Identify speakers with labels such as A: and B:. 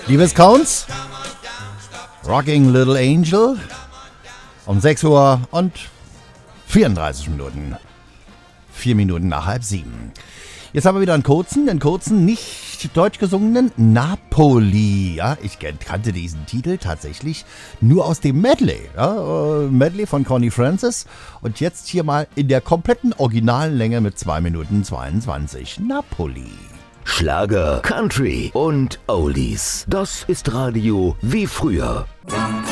A: Die Viscounts, Rocking Little Angel, um 6 Uhr und 34 Minuten. 4 Minuten nach 6:30. Jetzt haben wir wieder einen kurzen, nicht deutsch gesungenen Napoli. Ja, ich kannte diesen Titel tatsächlich nur aus dem Medley. Ja, Medley von Connie Francis. Und jetzt hier mal in der kompletten originalen Länge mit 2 Minuten 22. Napoli.
B: Schlager, Country und Oldies. Das ist Radio wie früher.